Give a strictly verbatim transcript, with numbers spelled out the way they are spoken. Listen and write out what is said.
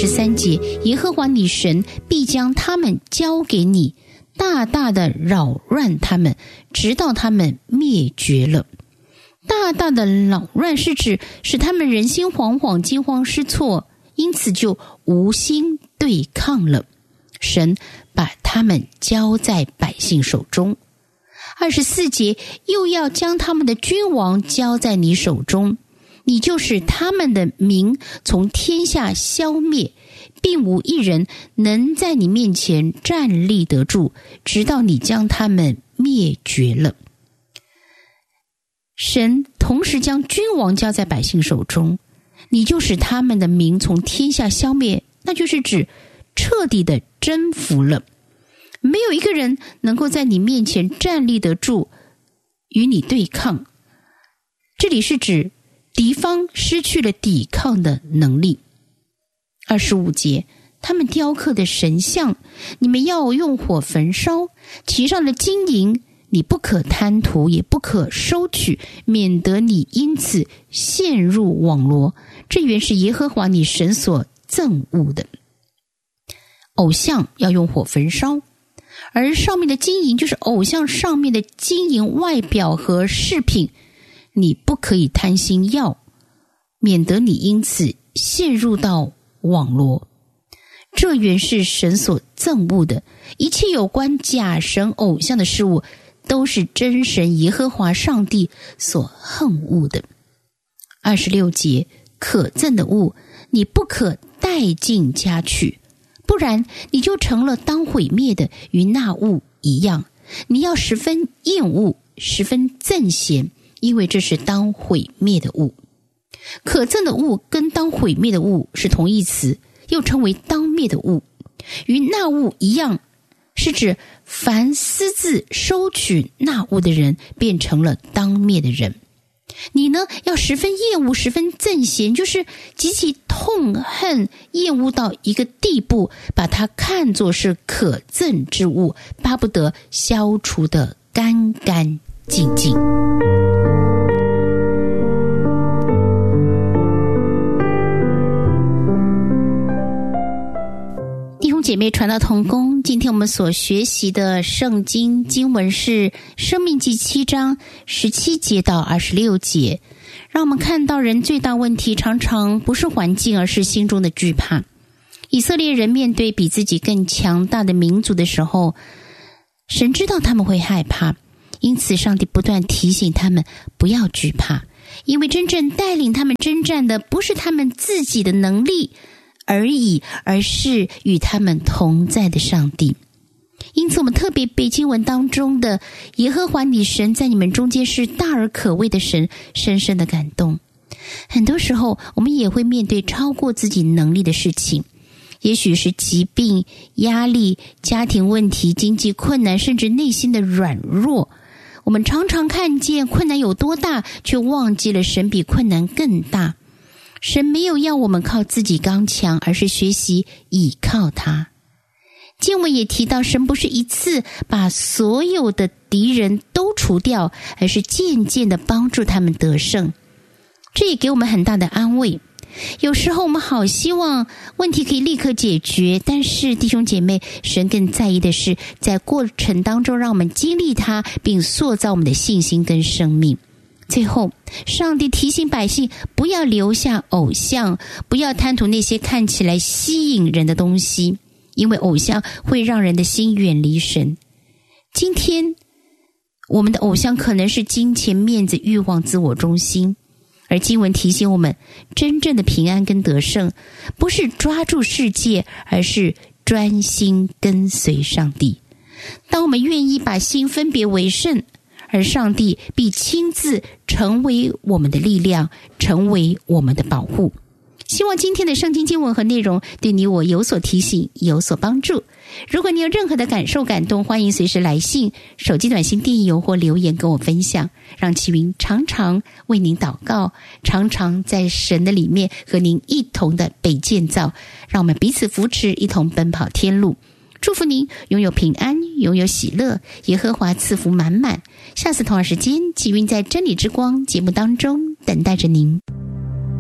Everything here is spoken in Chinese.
十三节，耶和华你神必将他们交给你，大大的扰乱他们，直到他们灭绝了。大大的扰乱是指使他们人心惶惶，惊慌失措，因此就无心对抗了。神把他们交在百姓手中。二十四节，又要将他们的君王交在你手中，你就使他们的名从天下消灭，并无一人能在你面前站立得住，直到你将他们灭绝了。神同时将君王交在百姓手中，你就使他们的名从天下消灭，那就是指彻底的征服了。没有一个人能够在你面前站立得住，与你对抗。这里是指敌方失去了抵抗的能力。二十五节，他们雕刻的神像，你们要用火焚烧，其上的金银你不可贪图，也不可收取，免得你因此陷入网罗。这原是耶和华你神所憎恶的。偶像要用火焚烧，而上面的金银就是偶像上面的金银外表和饰品，你不可以贪心要，免得你因此陷入到网罗。这原是神所憎恶的。一切有关假神偶像的事物，都是真神耶和华上帝所恨恶的。二十六节，可憎的物你不可带进家去，不然你就成了当毁灭的，与那物一样。你要十分厌恶，十分憎嫌，因为这是当毁灭的物。可憎的物跟当毁灭的物是同义词，又称为当灭的物。与那物一样，是指凡私自收取那物的人，变成了当灭的人。你呢，要十分厌恶，十分憎嫌，就是极其痛恨、厌恶到一个地步，把它看作是可憎之物，巴不得消除得干干净净。弟兄姐妹，传道同工，今天我们所学习的圣经经文是申命记七章十七节到二十六节，让我们看到人最大问题常常不是环境，而是心中的惧怕。以色列人面对比自己更强大的民族的时候，神知道他们会害怕，因此上帝不断提醒他们不要惧怕，因为真正带领他们征战的不是他们自己的能力而已，而是与他们同在的上帝。因此我们特别被经文当中的耶和华你神在你们中间是大而可畏的神深深的感动。很多时候我们也会面对超过自己能力的事情，也许是疾病、压力、家庭问题、经济困难，甚至内心的软弱。我们常常看见困难有多大，却忘记了神比困难更大。神没有要我们靠自己刚强，而是学习倚靠他。经文也提到，神不是一次把所有的敌人都除掉，而是渐渐的帮助他们得胜。这也给我们很大的安慰。有时候我们好希望问题可以立刻解决，但是弟兄姐妹，神更在意的是在过程当中让我们经历它，并塑造我们的信心跟生命。最后，上帝提醒百姓不要留下偶像，不要贪图那些看起来吸引人的东西，因为偶像会让人的心远离神。今天我们的偶像可能是金钱、面子、欲望、自我中心，而经文提醒我们，真正的平安跟得胜不是抓住世界，而是专心跟随上帝。当我们愿意把心分别为圣，而上帝必亲自成为我们的力量，成为我们的保护。希望今天的圣经经文和内容对你我有所提醒，有所帮助。如果你有任何的感受感动，欢迎随时来信、手机短信、电邮或留言跟我分享，让启云常常为您祷告，常常在神的里面和您一同的被建造，让我们彼此扶持，一同奔跑天路。祝福您拥有平安，拥有喜乐，耶和华赐福满满。下次同样时间，启云在真理之光节目当中等待着您。